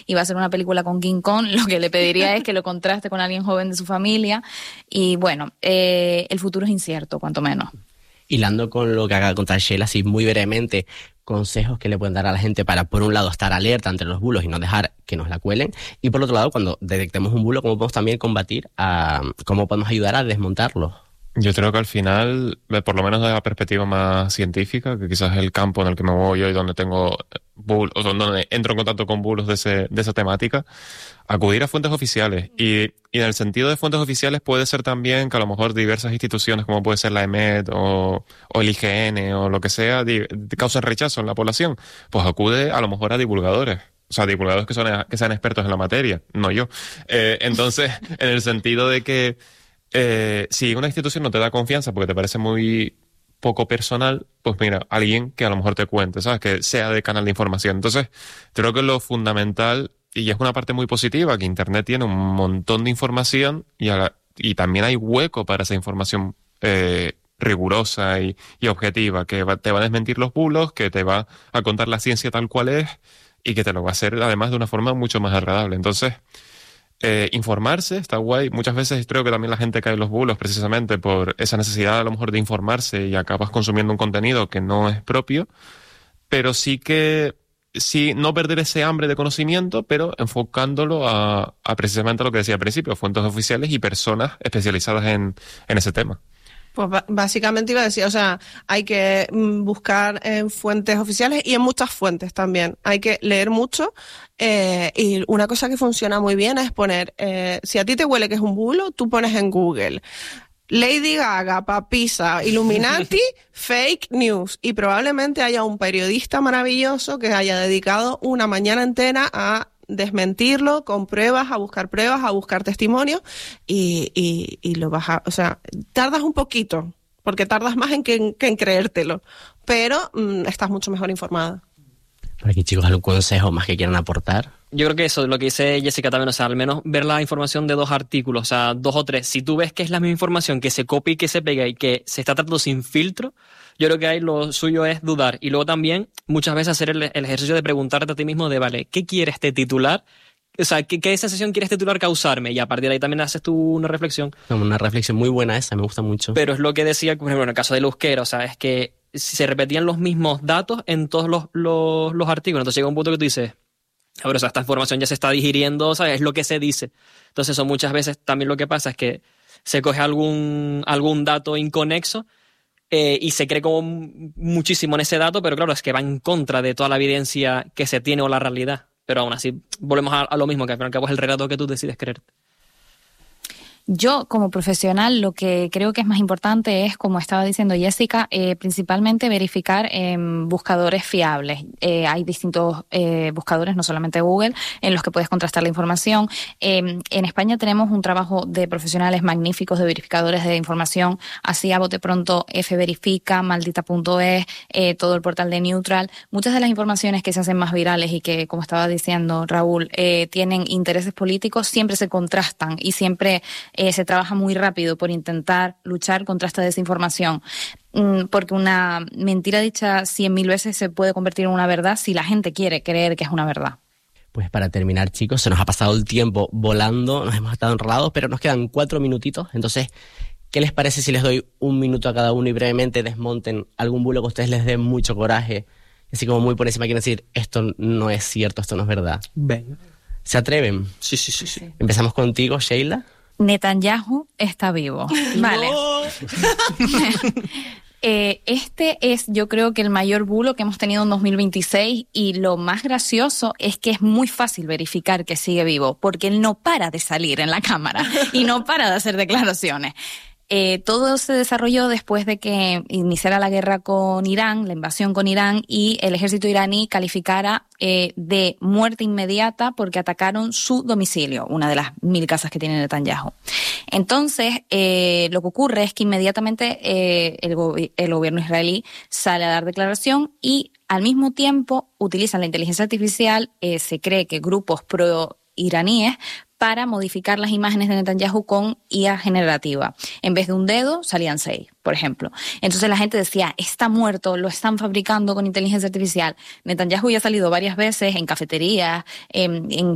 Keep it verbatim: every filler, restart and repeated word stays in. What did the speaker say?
va a hacer una película con King Kong, lo que le pediría es que lo contraste con alguien joven de su familia. Y bueno, eh, el futuro es incierto, cuanto menos. Hilando con lo que acaba de contar Sheila, así muy brevemente, consejos que le pueden dar a la gente para, por un lado, estar alerta ante los bulos y no dejar que nos la cuelen, y por otro lado, cuando detectemos un bulo, cómo podemos también combatir, a, cómo podemos ayudar a desmontarlo. Yo creo que al final, por lo menos desde la perspectiva más científica, que quizás es el campo en el que me muevo yo y donde tengo bulos, o donde entro en contacto con bulos de, ese, de esa temática, acudir a fuentes oficiales. Y, y en el sentido de fuentes oficiales puede ser también que a lo mejor diversas instituciones, como puede ser la E M E D o, o el I G N o lo que sea, di, causen rechazo en la población. Pues acude a lo mejor a divulgadores. O sea, divulgadores que, son, que sean expertos en la materia, no yo. Eh, entonces, en el sentido de que Eh, si una institución no te da confianza porque te parece muy poco personal, pues mira, alguien que a lo mejor te cuente, ¿sabes? Que sea de canal de información. Entonces, creo que lo fundamental, y es una parte muy positiva, que Internet tiene un montón de información y, a la, y también hay hueco para esa información eh, rigurosa y, y objetiva, que va, te va a desmentir los bulos, que te va a contar la ciencia tal cual es y que te lo va a hacer además de una forma mucho más agradable. Entonces, Eh, informarse está guay. Muchas veces creo que también la gente cae en los bulos precisamente por esa necesidad a lo mejor de informarse y acabas consumiendo un contenido que no es propio, pero sí que sí no perder ese hambre de conocimiento, pero enfocándolo a, a precisamente lo que decía al principio, fuentes oficiales y personas especializadas en, en ese tema. Pues básicamente iba a decir, o sea, hay que buscar en fuentes oficiales y en muchas fuentes también. Hay que leer mucho eh, y una cosa que funciona muy bien es poner, eh, si a ti te huele que es un bulo, tú pones en Google Lady Gaga, Papisa, Illuminati, fake news, y probablemente haya un periodista maravilloso que haya dedicado una mañana entera a desmentirlo con pruebas, a buscar pruebas, a buscar testimonios y, y, y lo vas a, o sea, tardas un poquito, porque tardas más en que, que en creértelo, pero mmm, estás mucho mejor informada. Por aquí, chicos, ¿algún consejo más que quieran aportar? Yo creo que eso, lo que dice Jessica también, o sea, al menos ver la información de dos artículos, o sea, dos o tres. Si tú ves que es la misma información, que se copia y que se pega y que se está tratando sin filtro, yo creo que ahí lo suyo es dudar. Y luego también, muchas veces hacer el, el ejercicio de preguntarte a ti mismo de, vale, ¿qué quiere este titular? O sea, ¿qué, qué sensación quiere este titular causarme? Y a partir de ahí también haces tú una reflexión. Una reflexión muy buena esa, me gusta mucho. Pero es lo que decía, por ejemplo, en el caso del euskera, o sea, es que se repetían los mismos datos en todos los, los, los artículos. Entonces llega un punto que tú dices, a ver, o sea, esta información ya se está digiriendo, ¿sabes? Es lo que se dice. Entonces eso muchas veces también lo que pasa es que se coge algún, algún dato inconexo eh, y se cree como muchísimo en ese dato, pero claro, es que va en contra de toda la evidencia que se tiene o la realidad. Pero aún así, volvemos a, a lo mismo, que al fin y al cabo es el relato que tú decides creer. Yo, como profesional, lo que creo que es más importante es, como estaba diciendo Jessica, eh, principalmente verificar en buscadores fiables. Eh, hay distintos eh, buscadores, no solamente Google, en los que puedes contrastar la información. Eh, en España tenemos un trabajo de profesionales magníficos de verificadores de información, así a bote pronto F-Verifica, Maldita punto es, eh, todo el portal de Neutral. Muchas de las informaciones que se hacen más virales y que, como estaba diciendo Raúl, eh, tienen intereses políticos, siempre se contrastan y siempre Eh, se trabaja muy rápido por intentar luchar contra esta desinformación, mm, porque una mentira dicha cien mil veces se puede convertir en una verdad si la gente quiere creer que es una verdad. Pues para terminar, chicos, se nos ha pasado el tiempo volando, nos hemos estado enredados, pero nos quedan cuatro minutitos, entonces, ¿qué les parece si les doy un minuto a cada uno y brevemente desmonten algún bulo que a ustedes les dé mucho coraje, así como muy por encima quieren decir, esto no es cierto, esto no es verdad? Venga. ¿Se atreven? Sí, sí, sí, sí. Empezamos contigo, Sheila. Netanyahu está vivo. Vale. eh, este es, yo creo que el mayor bulo que hemos tenido en dos mil veintiséis, y lo más gracioso es que es muy fácil verificar que sigue vivo, porque él no para de salir en la cámara y no para de hacer declaraciones. Eh, todo se desarrolló después de que iniciara la guerra con Irán, la invasión con Irán, y el ejército iraní calificara eh, de muerte inmediata porque atacaron su domicilio, una de las mil casas que tiene Netanyahu. Entonces, eh, lo que ocurre es que inmediatamente eh, el, go- el gobierno israelí sale a dar declaración y al mismo tiempo utilizan la inteligencia artificial, eh, se cree que grupos pro-iraníes, para modificar las imágenes de Netanyahu con I A generativa. En vez de un dedo, salían seis, por ejemplo. Entonces la gente decía, está muerto, lo están fabricando con inteligencia artificial. Netanyahu ya ha salido varias veces en cafeterías, en, en